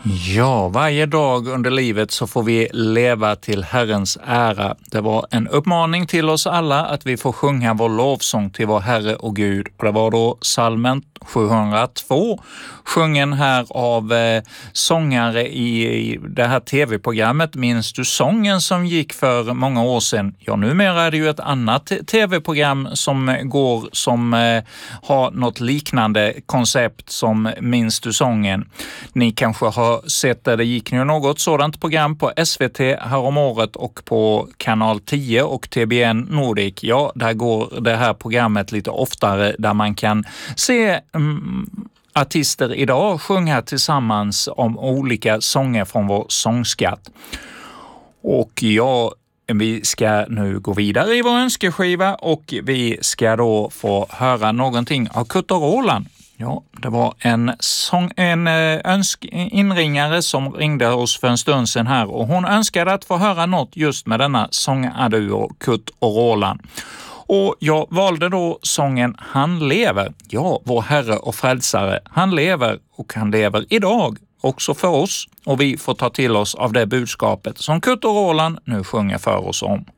Ja, varje dag under livet så får vi leva till Herrens ära. Det var en uppmaning till oss alla att vi får sjunga vår lovsång till vår Herre och Gud. Och det var då psalmen 702, sjungen här av sångare i det här tv-programmet Minns du sången som gick för många år sedan. Ja, numera är det ju ett annat tv-program som går som har något liknande koncept som Minns du sången. Ni kanske har sett det gick nu något sådant program på SVT häromåret och på kanal 10 och TBN Nordic. Ja, där går det här programmet lite oftare där man kan se artister idag sjunga tillsammans om olika sånger från vår sångskatt. Och vi ska nu gå vidare i vår önskeskiva och vi ska då få höra någonting av Kurt och Roland. Ja, det var en inringare som ringde oss för en stund sedan här och hon önskade att få höra något just med denna sångaduo Kurt och Roland. Och jag valde då sången Han lever. Ja, vår Herre och frälsare, han lever och han lever idag också för oss. Och vi får ta till oss av det budskapet som Kurt och Roland nu sjunger för oss om.